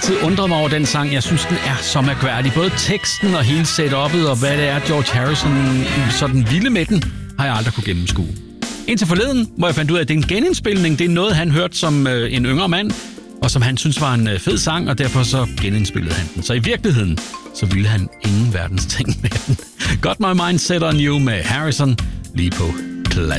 altid undret mig over den sang. Jeg synes, den er så mærkværdig. Både teksten og hele setup'et og hvad det er, George Harrison sådan vilde med den, har jeg aldrig kunne gennemskue. Indtil forleden, hvor jeg fandt ud af, at det er en genindspilning. Det er noget, han hørte som en yngre mand, og som han synes var en fed sang, og derfor så genindspillede han den. Så i virkeligheden, så ville han ingen verdens ting med den. Got My Mind Set On You med Harrison lige på